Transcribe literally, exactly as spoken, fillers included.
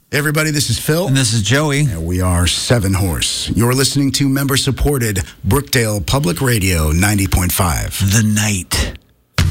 Hey everybody, this is Phil. And this is Joey. And we are Seven Horse. You're listening to member-supported Brookdale Public Radio ninety point five. The Night.